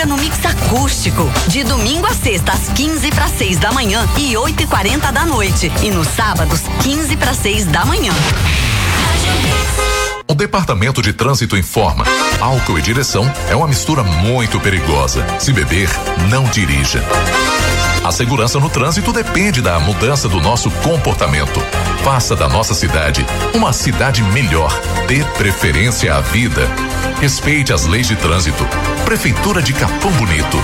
Mega no Mix Acústico. De domingo a sexta, às 15:06 da manhã e 8:40 da noite. E nos sábados, 15:06 da manhã. O Departamento de Trânsito informa: álcool e direção é uma mistura muito perigosa. Se beber, não dirija. A segurança no trânsito depende da mudança do nosso comportamento. Faça da nossa cidade uma cidade melhor. Dê preferência à vida. Respeite as leis de trânsito. Prefeitura de Capão Bonito.